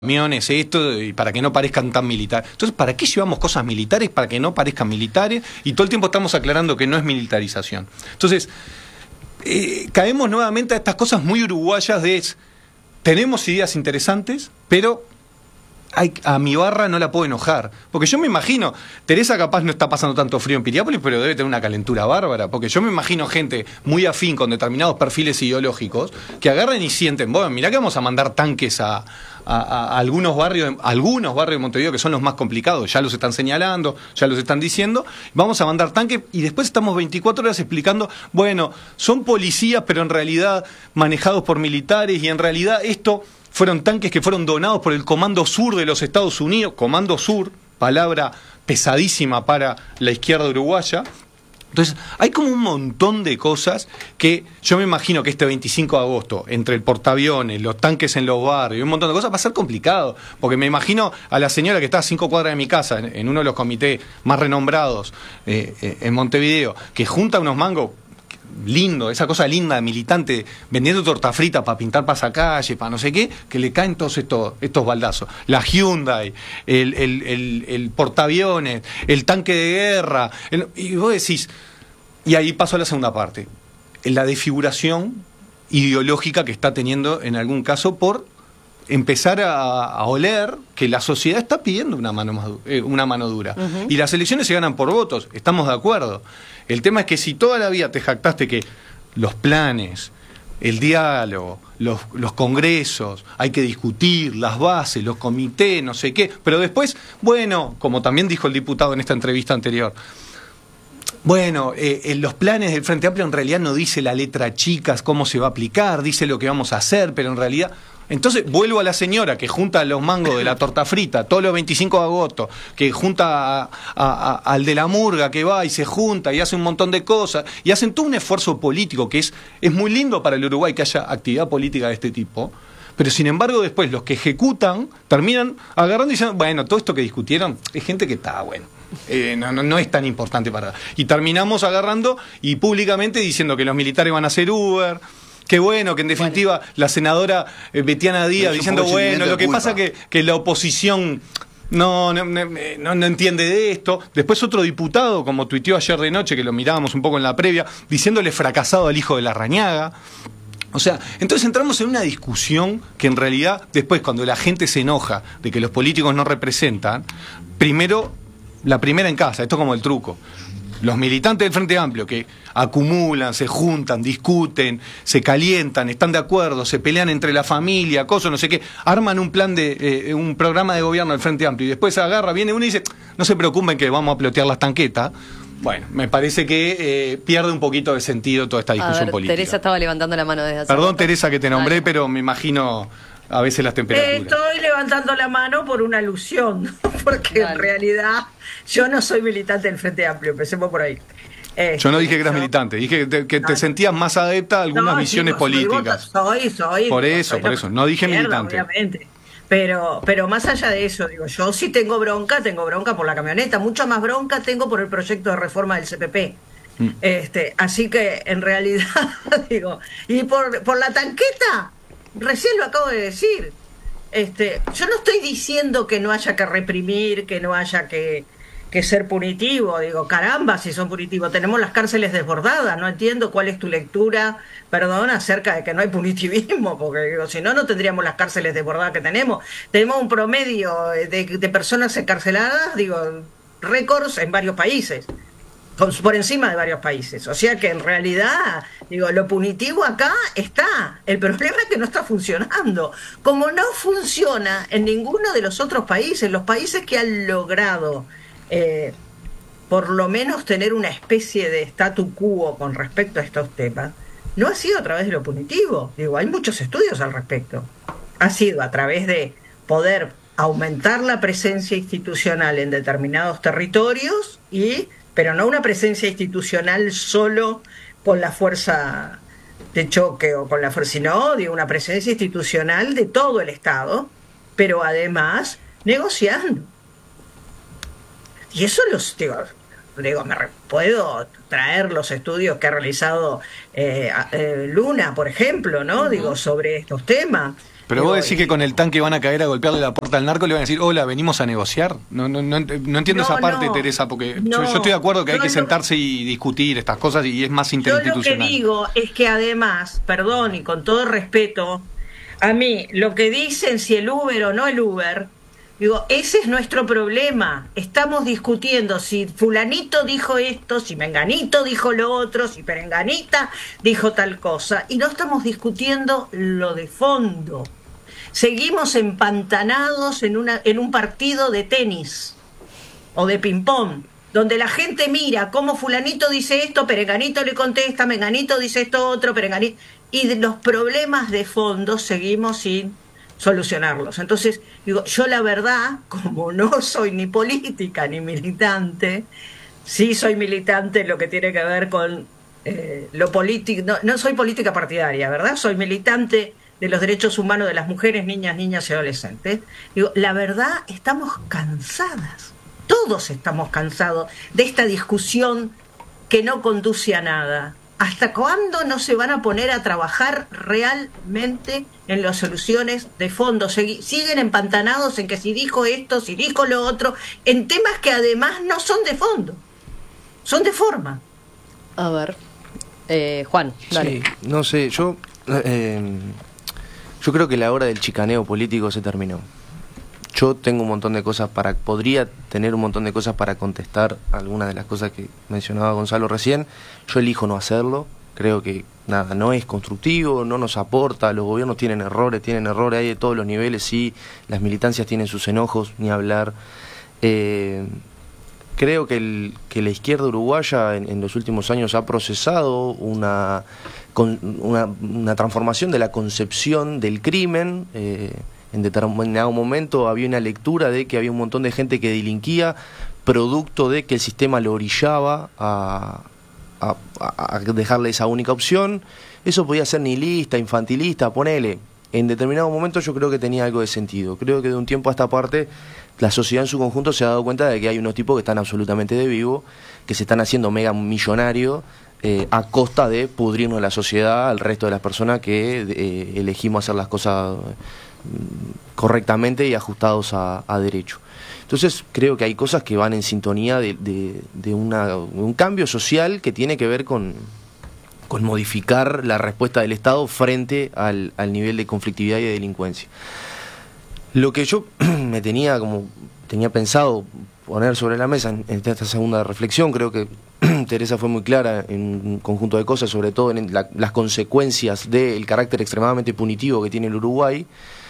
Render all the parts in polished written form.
camiones, esto, y para que no parezcan tan militares. Entonces, ¿para qué llevamos cosas militares? Para que no parezcan militares, y todo el tiempo estamos aclarando que no es militarización. Entonces, caemos nuevamente a estas cosas muy uruguayas de tenemos ideas interesantes, pero a mi barra no la puedo enojar. Porque yo me imagino, Teresa capaz no está pasando tanto frío en Piriápolis, pero debe tener una calentura bárbara. Porque yo me imagino gente muy afín con determinados perfiles ideológicos que agarren y sienten, bueno, mirá que vamos a mandar tanques a algunos barrios de Montevideo que son los más complicados, ya los están señalando, ya los están diciendo, vamos a mandar tanques, y después estamos 24 horas explicando, bueno, son policías pero en realidad manejados por militares, y en realidad esto fueron tanques que fueron donados por el Comando Sur de los Estados Unidos, Comando Sur, palabra pesadísima para la izquierda uruguaya. Entonces, hay como un montón de cosas que yo me imagino que este 25 de agosto, entre el portaaviones, los tanques en los barrios y un montón de cosas, va a ser complicado. Porque me imagino a la señora que está a 5 cuadras de mi casa, en uno de los comités más renombrados en Montevideo, que junta unos mangos lindo, esa cosa linda, militante, vendiendo torta frita para pintar pasacalle, para no sé qué, que le caen todos estos baldazos. La Hyundai, el portaaviones, el tanque de guerra, y vos decís, y ahí paso a la segunda parte, la desfiguración ideológica que está teniendo en algún caso por empezar a oler que la sociedad está pidiendo una mano dura. Uh-huh. Y las elecciones se ganan por votos, estamos de acuerdo. El tema es que si toda la vida te jactaste que los planes, el diálogo, los congresos, hay que discutir, las bases, los comités, no sé qué, pero después, bueno, como también dijo el diputado en esta entrevista anterior, bueno, los planes del Frente Amplio en realidad no dice la letra chica cómo se va a aplicar, dice lo que vamos a hacer, pero en realidad... Entonces vuelvo a la señora que junta los mangos de la torta frita todos los 25 de agosto, que junta al de la murga que va y se junta y hace un montón de cosas, y hacen todo un esfuerzo político que es muy lindo para el Uruguay que haya actividad política de este tipo, pero sin embargo después los que ejecutan terminan agarrando y diciendo, bueno, todo esto que discutieron es gente que está, bueno, no es tan importante para... Y terminamos agarrando y públicamente diciendo que los militares van a hacer Uber. Qué bueno, que en definitiva la senadora Betiana Díaz diciendo, bueno, lo que pasa que la oposición no entiende de esto. Después otro diputado, como tuiteó ayer de noche, que lo mirábamos un poco en la previa, diciéndole fracasado al hijo de Larrañaga. O sea, entonces entramos en una discusión que en realidad después cuando la gente se enoja de que los políticos no representan, la primera en casa, esto es como el truco. Los militantes del Frente Amplio que acumulan, se juntan, discuten, se calientan, están de acuerdo, se pelean entre la familia, cosas, no sé qué, arman un plan un programa de gobierno del Frente Amplio y después viene uno y dice, no se preocupen que vamos a plotear las tanquetas. Bueno, me parece que pierde un poquito de sentido toda esta discusión política. Teresa estaba levantando la mano desde hace Perdón, Teresa, que te nombré, pero me imagino a veces las temperaturas. Estoy levantando la mano por una alusión, porque en realidad yo no soy militante del Frente Amplio, empecemos por ahí. Yo no dije que eras militante, dije que te sentías más adepta a algunas visiones políticas. Soy. Por eso, no dije militante. Obviamente. Pero más allá de eso, digo, yo sí tengo bronca por la camioneta, mucha más bronca tengo por el proyecto de reforma del CPP. Así que en realidad, digo, y por la tanqueta, recién lo acabo de decir. Yo no estoy diciendo que no haya que reprimir, que no haya que ser punitivo. Digo, caramba, si son punitivos. Tenemos las cárceles desbordadas. No entiendo cuál es tu lectura, perdón, acerca de que no hay punitivismo, porque digo, si no tendríamos las cárceles desbordadas que tenemos. Tenemos un promedio de personas encarceladas, digo, récords en varios países. Por encima de varios países. O sea que en realidad, digo, lo punitivo acá está. El problema es que no está funcionando. Como no funciona en ninguno de los otros países, los países que han logrado por lo menos tener una especie de statu quo con respecto a estos temas, no ha sido a través de lo punitivo. Digo, hay muchos estudios al respecto. Ha sido a través de poder aumentar la presencia institucional en determinados territorios pero no una presencia institucional solo con la fuerza de choque o con la fuerza, sino de una presencia institucional de todo el Estado, pero además negociando. Y eso puedo traer los estudios que ha realizado Luna, por ejemplo, ¿no? Uh-huh. Digo, sobre estos temas. Pero vos decís que con el tanque van a caer a golpearle la puerta al narco, le van a decir, hola, venimos a negociar. No entiendo esa parte, Teresa, porque yo estoy de acuerdo que hay que sentarse y discutir estas cosas y es más interinstitucional. Yo lo que digo es que además, perdón y con todo respeto, a mí lo que dicen si el Uber o no el Uber, digo, ese es nuestro problema. Estamos discutiendo si fulanito dijo esto, si menganito dijo lo otro, si perenganita dijo tal cosa, y no estamos discutiendo lo de fondo. Seguimos empantanados en un partido de tenis o de ping-pong, donde la gente mira cómo fulanito dice esto, perenganito le contesta, menganito dice esto otro, perenganito, y de los problemas de fondo seguimos sin solucionarlos. Entonces, digo, yo la verdad, como no soy ni política ni militante, sí soy militante en lo que tiene que ver con lo político, no soy política partidaria, ¿verdad? Soy militante de los derechos humanos de las mujeres, niñas y adolescentes. Digo, la verdad, estamos cansadas, todos estamos cansados de esta discusión que no conduce a nada. ¿Hasta cuándo no se van a poner a trabajar realmente en las soluciones de fondo? Siguen empantanados en que si dijo esto, si dijo lo otro, en temas que además no son de fondo, son de forma. A ver, Juan, dale. Sí, no sé, yo creo que la hora del chicaneo político se terminó. Yo tengo un montón de cosas podría tener un montón de cosas para contestar algunas de las cosas que mencionaba Gonzalo recién. Yo elijo no hacerlo. Creo que nada, no es constructivo, no nos aporta. Los gobiernos tienen errores hay de todos los niveles, sí. Las militancias tienen sus enojos, ni hablar. Creo que la izquierda uruguaya en los últimos años ha procesado una transformación de la concepción del crimen. En determinado momento había una lectura de que había un montón de gente que delinquía producto de que el sistema lo orillaba a dejarle esa única opción. Eso podía ser nihilista, infantilista, ponele. En determinado momento yo creo que tenía algo de sentido. Creo que de un tiempo a esta parte la sociedad en su conjunto se ha dado cuenta de que hay unos tipos que están absolutamente de vivo, que se están haciendo mega millonarios a costa de pudrirnos la sociedad al resto de las personas que elegimos hacer las cosas correctamente y ajustados a derecho. Entonces creo que hay cosas que van en sintonía de un cambio social que tiene que ver con modificar la respuesta del Estado frente al nivel de conflictividad y de delincuencia. Lo que yo tenía pensado poner sobre la mesa en esta segunda reflexión, creo que Teresa fue muy clara en un conjunto de cosas, sobre todo en las consecuencias del carácter extremadamente punitivo que tiene el Uruguay.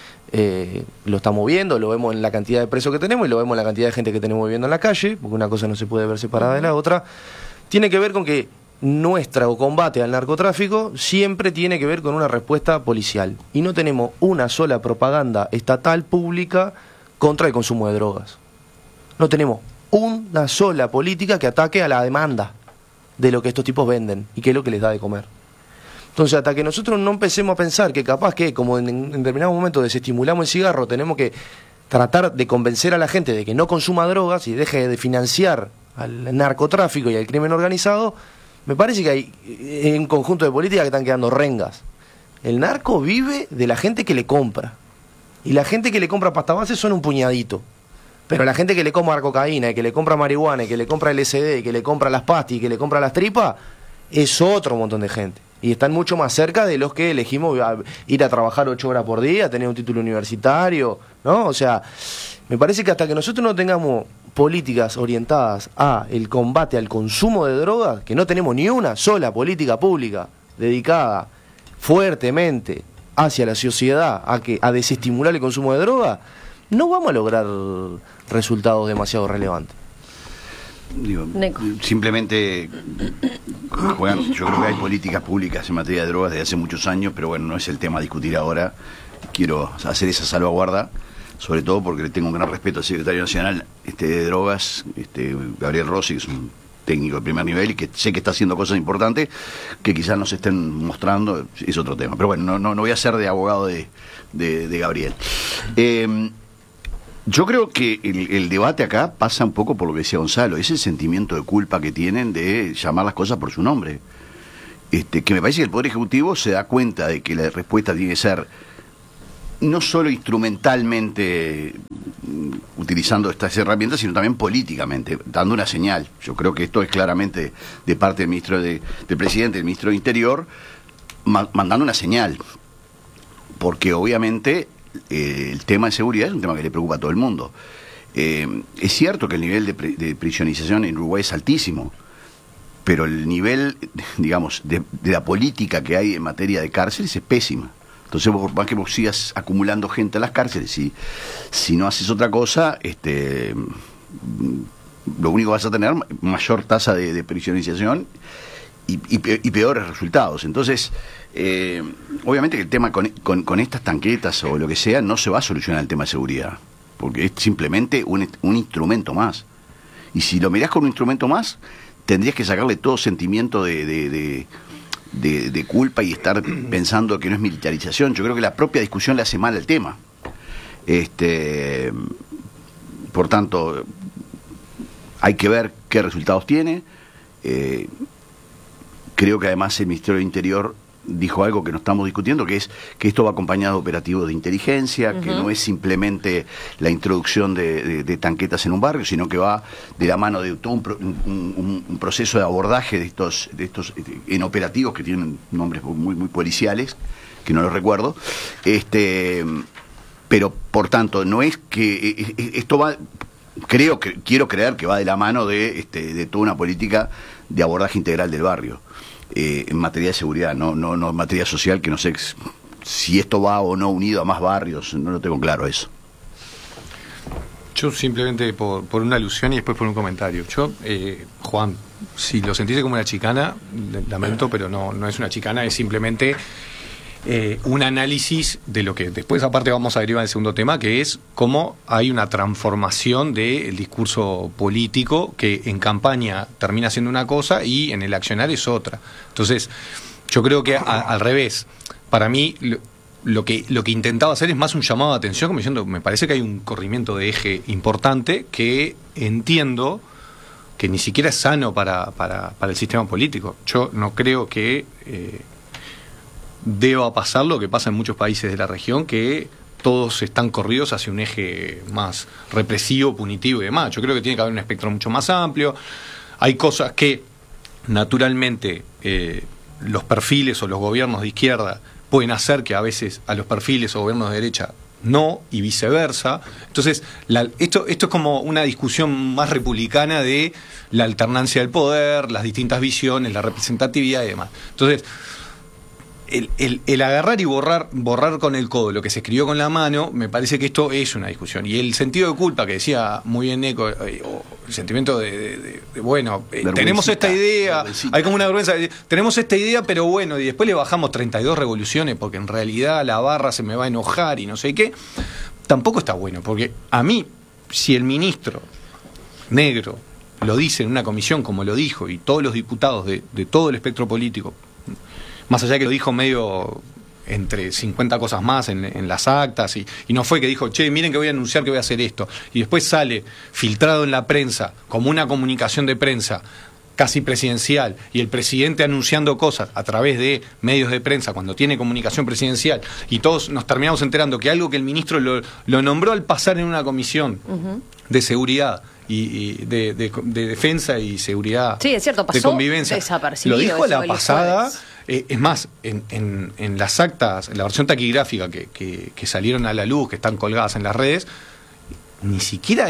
Lo estamos viendo, lo vemos en la cantidad de presos que tenemos y lo vemos en la cantidad de gente que tenemos viviendo en la calle, porque una cosa no se puede ver separada de la otra. Tiene que ver con que nuestro combate al narcotráfico siempre tiene que ver con una respuesta policial, y no tenemos una sola propaganda estatal pública contra el consumo de drogas. No tenemos una sola política que ataque a la demanda de lo que estos tipos venden y qué es lo que les da de comer. Entonces, hasta que nosotros no empecemos a pensar que capaz que, como en determinado momento desestimulamos el cigarro, tenemos que tratar de convencer a la gente de que no consuma drogas y deje de financiar al narcotráfico y al crimen organizado, me parece que hay un conjunto de políticas que están quedando rengas. El narco vive de la gente que le compra. Y la gente que le compra pasta base son un puñadito. Pero la gente que le compra cocaína, y que le compra marihuana, y que le compra LSD, y que le compra las pastas, y que le compra las tripas, es otro montón de gente. Y están mucho más cerca de los que elegimos ir a trabajar 8 horas por día, tener un título universitario, ¿no? O sea, me parece que hasta que nosotros no tengamos políticas orientadas a el combate al consumo de drogas, que no tenemos ni una sola política pública dedicada fuertemente hacia la sociedad a desestimular el consumo de drogas, no vamos a lograr resultados demasiado relevantes. Digo, simplemente, Juan, yo creo que hay políticas públicas en materia de drogas desde hace muchos años, pero bueno, no es el tema a discutir ahora. Quiero hacer esa salvaguarda, sobre todo porque le tengo un gran respeto al secretario nacional de drogas, Gabriel Rossi, que es un técnico de primer nivel y que sé que está haciendo cosas importantes que quizás no se estén mostrando, es otro tema. Pero bueno, no voy a ser de abogado de Gabriel. Yo creo que el debate acá pasa un poco por lo que decía Gonzalo, ese sentimiento de culpa que tienen de llamar las cosas por su nombre. Que me parece que el Poder Ejecutivo se da cuenta de que la respuesta tiene que ser no solo instrumentalmente utilizando estas herramientas, sino también políticamente, dando una señal. Yo creo que esto es claramente de parte del ministro del presidente, del ministro de Interior, mandando una señal, porque obviamente el tema de seguridad es un tema que le preocupa a todo el mundo. Es cierto que el nivel de prisionización en Uruguay es altísimo, pero el nivel, digamos, de la política que hay en materia de cárceles es pésima. Entonces, por más que vos sigas acumulando gente en las cárceles, si no haces otra cosa, lo único que vas a tener mayor tasa de prisionización y peores resultados. Entonces, obviamente que el tema con estas tanquetas o lo que sea no se va a solucionar el tema de seguridad, porque es simplemente un instrumento más. Y si lo mirás con un instrumento más, tendrías que sacarle todo sentimiento de culpa y estar pensando que no es militarización. Yo creo que la propia discusión le hace mal al tema. Por tanto, hay que ver qué resultados tiene. Creo que además el Ministerio del Interior dijo algo que no estamos discutiendo, que es que esto va acompañado de operativos de inteligencia, que no es simplemente la introducción de tanquetas en un barrio, sino que va de la mano de todo un proceso de abordaje de estos en operativos que tienen nombres muy policiales, que no los recuerdo, pero por tanto no es que esto va, quiero creer que va de la mano de toda una política de abordaje integral del barrio. En materia de seguridad, no en materia social, que no sé si esto va o no unido a más barrios, no lo tengo claro eso. Yo simplemente por una alusión y después por un comentario. Juan, si lo sentiste como una chicana, lamento, pero no es una chicana, es simplemente un análisis de lo que después aparte vamos a derivar en el segundo tema, que es cómo hay una transformación del discurso político que en campaña termina siendo una cosa y en el accionar es otra. Entonces, yo creo que al revés, para mí lo que intentaba hacer es más un llamado de atención, como diciendo, me parece que hay un corrimiento de eje importante que entiendo que ni siquiera es sano para el sistema político. Yo no creo que deba pasar lo que pasa en muchos países de la región, que todos están corridos hacia un eje más represivo, punitivo y demás. Yo creo que tiene que haber un espectro mucho más amplio. Hay cosas que naturalmente los perfiles o los gobiernos de izquierda pueden hacer que a veces a los perfiles o gobiernos de derecha no, y viceversa. Entonces, esto es como una discusión más republicana de la alternancia del poder, las distintas visiones, la representatividad y demás. Entonces, el agarrar y borrar con el codo lo que se escribió con la mano, me parece que esto es una discusión. Y el sentido de culpa que decía muy bien Eco, o el sentimiento de bueno, tenemos esta idea, hay como una vergüenza, tenemos esta idea, pero bueno, y después le bajamos 32 revoluciones porque en realidad la barra se me va a enojar y no sé qué, tampoco está bueno, porque a mí, si el ministro Negro lo dice en una comisión como lo dijo, y todos los diputados de todo el espectro político, más allá que lo dijo medio entre 50 cosas más en las actas, y no fue que dijo, che, miren que voy a anunciar que voy a hacer esto, y después sale filtrado en la prensa, como una comunicación de prensa casi presidencial, y el presidente anunciando cosas a través de medios de prensa cuando tiene comunicación presidencial, y todos nos terminamos enterando que algo que el ministro lo nombró al pasar en una comisión de seguridad y de defensa y seguridad, sí, es cierto, pasó de convivencia, lo dijo a la pasada. Es más, en las actas, en la versión taquigráfica que salieron a la luz, que están colgadas en las redes, ni siquiera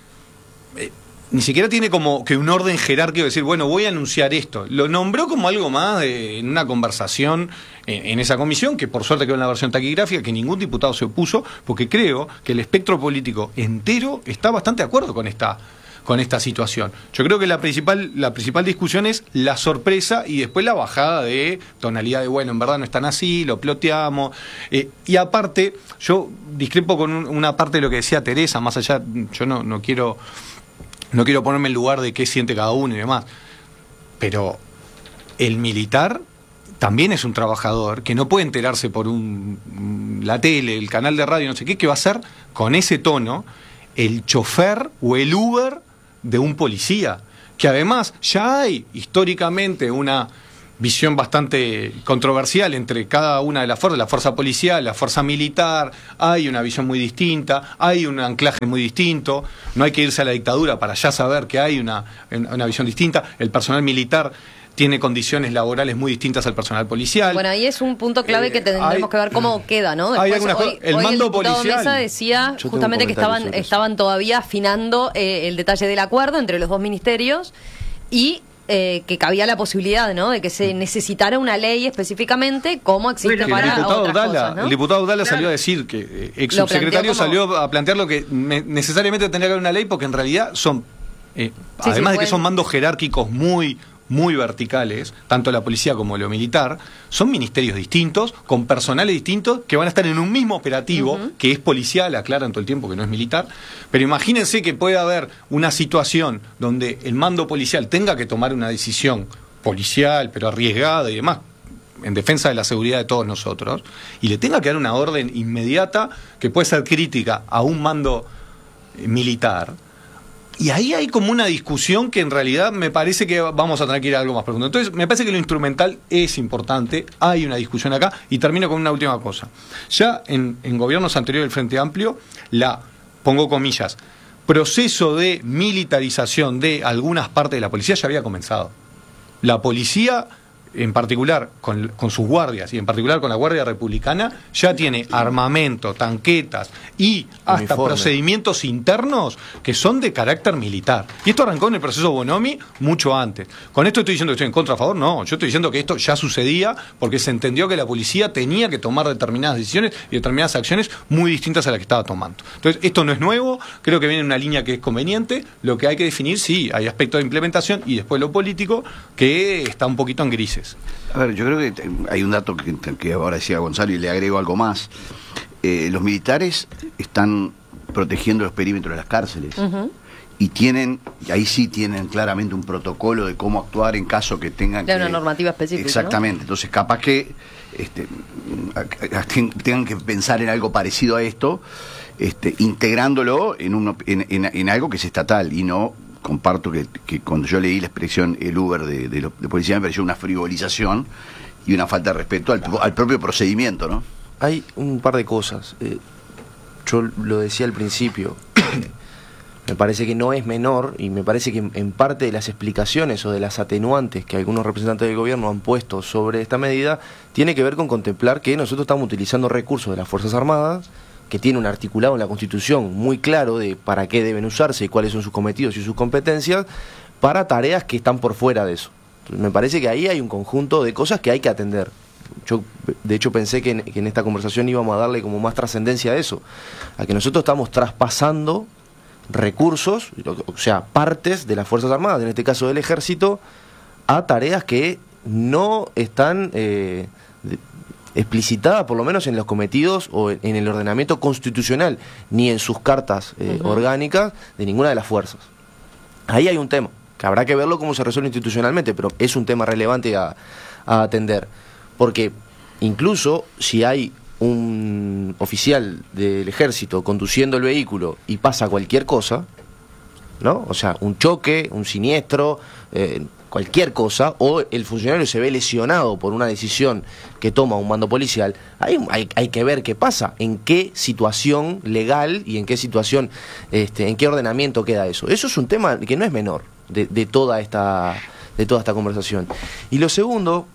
tiene como que un orden jerárquico de decir, bueno, voy a anunciar esto. Lo nombró como algo más en una conversación en esa comisión, que por suerte quedó en la versión taquigráfica, que ningún diputado se opuso, porque creo que el espectro político entero está bastante de acuerdo con esta situación. Yo creo que la principal discusión es la sorpresa y después la bajada de tonalidad de, bueno, en verdad no están así, lo ploteamos. Y aparte, yo discrepo con una parte de lo que decía Teresa, más allá, yo no quiero ponerme en lugar de qué siente cada uno y demás, pero el militar también es un trabajador que no puede enterarse por la tele, el canal de radio, no sé qué va a hacer con ese tono el chofer o el Uber de un policía, que además ya hay históricamente una visión bastante controversial entre cada una de las fuerzas, la fuerza policial, la fuerza militar, hay una visión muy distinta, hay un anclaje muy distinto, no hay que irse a la dictadura para ya saber que hay una visión distinta, el personal militar tiene condiciones laborales muy distintas al personal policial. Bueno, ahí es un punto clave que tendremos que ver cómo queda, ¿no? Después, el mando policial. Mesa decía justamente que estaban todavía afinando el detalle del acuerdo entre los dos ministerios y que cabía la posibilidad, ¿no?, de que se necesitara una ley específicamente como existe para otras cosas, ¿no? El diputado Abdala salió a decir que ex subsecretario salió a plantear lo que necesariamente tendría que haber una ley, porque en realidad son además de que son mandos jerárquicos muy verticales, tanto la policía como lo militar, son ministerios distintos, con personales distintos, que van a estar en un mismo operativo, que es policial, aclaran todo el tiempo que no es militar, pero imagínense que puede haber una situación donde el mando policial tenga que tomar una decisión policial, pero arriesgada y demás, en defensa de la seguridad de todos nosotros, y le tenga que dar una orden inmediata que puede ser crítica a un mando militar. Y ahí hay como una discusión que en realidad me parece que vamos a tener que ir a algo más profundo. Entonces, me parece que lo instrumental es importante, hay una discusión acá, y termino con una última cosa. Ya en gobiernos anteriores del Frente Amplio, pongo comillas, proceso de militarización de algunas partes de la policía ya había comenzado. La policía, en particular con sus guardias y en particular con la Guardia Republicana, ya tiene armamento, tanquetas y hasta procedimientos internos que son de carácter militar. Y esto arrancó en el proceso Bonomi mucho antes. Con esto estoy diciendo que estoy en contra, a favor, no. Yo estoy diciendo que esto ya sucedía porque se entendió que la policía tenía que tomar determinadas decisiones y determinadas acciones muy distintas a las que estaba tomando. Entonces, esto no es nuevo, creo que viene en una línea que es conveniente. Lo que hay que definir, sí, hay aspectos de implementación y después lo político que está un poquito en grises. A ver, yo creo que hay un dato que ahora decía Gonzalo y le agrego algo más. Los militares están protegiendo los perímetros de las cárceles y ahí sí tienen claramente un protocolo de cómo actuar en caso que tengan una normativa específica. Exactamente, ¿no? Entonces capaz que tengan que pensar en algo parecido a esto, integrándolo en algo que es estatal y no. Comparto que cuando yo leí la expresión el Uber de policía me pareció una frivolización y una falta de respeto al propio procedimiento, ¿no? Hay un par de cosas. Yo lo decía al principio. Me parece que no es menor y me parece que en parte de las explicaciones o de las atenuantes que algunos representantes del gobierno han puesto sobre esta medida tiene que ver con contemplar que nosotros estamos utilizando recursos de las Fuerzas Armadas, que tiene un articulado en la Constitución muy claro de para qué deben usarse y cuáles son sus cometidos y sus competencias, para tareas que están por fuera de eso. Entonces, me parece que ahí hay un conjunto de cosas que hay que atender. Yo, de hecho, pensé que en esta conversación íbamos a darle como más trascendencia a eso, a que nosotros estamos traspasando recursos, o sea, partes de las Fuerzas Armadas, en este caso del Ejército, a tareas que no están explicitada por lo menos en los cometidos o en el ordenamiento constitucional ni en sus cartas orgánicas de ninguna de las fuerzas. Ahí hay un tema que habrá que verlo cómo se resuelve institucionalmente, pero es un tema relevante a atender, porque incluso si hay un oficial del ejército conduciendo el vehículo y pasa cualquier cosa, ¿no? O sea, un choque, un siniestro, cualquier cosa, o el funcionario se ve lesionado por una decisión que toma un mando policial, hay que ver qué pasa, en qué situación legal y en qué situación, en qué ordenamiento queda eso. Eso es un tema que no es menor de toda esta conversación. Y lo segundo,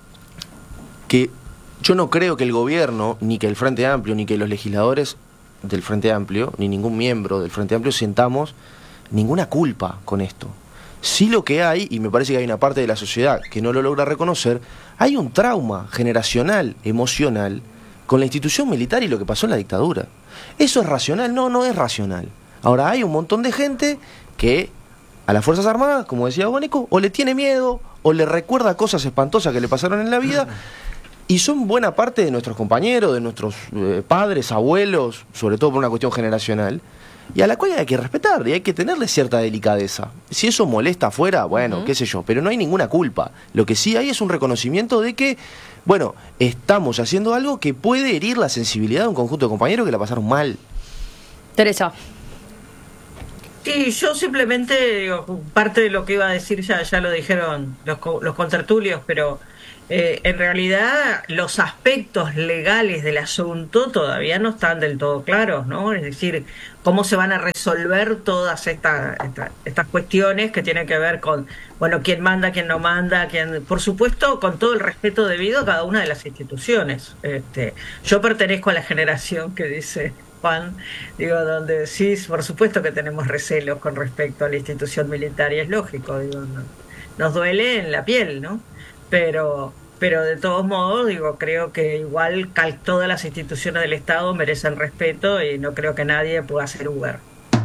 que yo no creo que el gobierno, ni que el Frente Amplio, ni que los legisladores del Frente Amplio, ni ningún miembro del Frente Amplio sintamos ninguna culpa con esto. Sí, lo que hay, y me parece que hay una parte de la sociedad que no lo logra reconocer, hay un trauma generacional, emocional, con la institución militar y lo que pasó en la dictadura. ¿Eso es racional? No, no es racional. Ahora, hay un montón de gente que a las Fuerzas Armadas, como decía Bónico, o le tiene miedo, o le recuerda cosas espantosas que le pasaron en la vida, y son buena parte de nuestros compañeros, de nuestros padres, abuelos, sobre todo por una cuestión generacional, y a la cual hay que respetar y hay que tenerle cierta delicadeza. Si eso molesta afuera, bueno, qué sé yo, pero no hay ninguna culpa. Lo que sí hay es un reconocimiento de que, bueno, estamos haciendo algo que puede herir la sensibilidad de un conjunto de compañeros que la pasaron mal. Teresa. Sí, yo simplemente digo, parte de lo que iba a decir ya lo dijeron los contertulios, pero en realidad los aspectos legales del asunto todavía no están del todo claros, ¿no? Es decir, cómo se van a resolver todas estas cuestiones que tienen que ver con, bueno, quién manda, quién no manda, por supuesto, con todo el respeto debido a cada una de las instituciones. Yo pertenezco a la generación que dice Juan, digo, donde sí, por supuesto que tenemos recelos con respecto a la institución militar, y es lógico, digo, nos duele en la piel, ¿no? Pero de todos modos, digo, creo que igual todas las instituciones del Estado merecen respeto y no creo que nadie pueda ser Uber.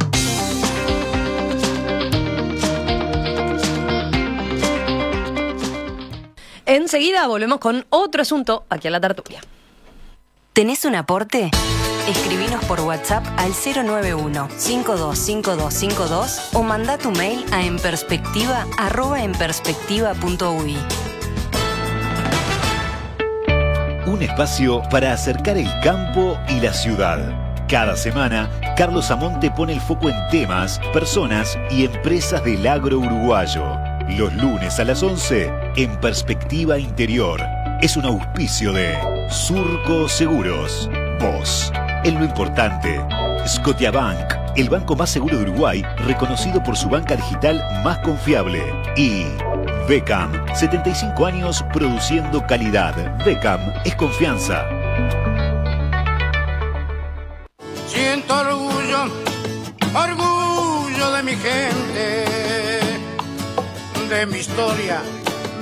Enseguida volvemos con otro asunto aquí a la tertulia. ¿Tenés un aporte? Escribinos por WhatsApp al 091-525252 o mandá tu mail a enperspectiva@enperspectiva.ui. Un espacio para acercar el campo y la ciudad. Cada semana, Carlos Amonte pone el foco en temas, personas y empresas del agro uruguayo. Los lunes a las 11, en Perspectiva Interior. Es un auspicio de Surco Seguros. Vos, en lo importante. Scotiabank, el banco más seguro de Uruguay, reconocido por su banca digital más confiable. Y Becam, 75 años produciendo calidad. Becam es confianza. Siento orgullo de mi gente, de mi historia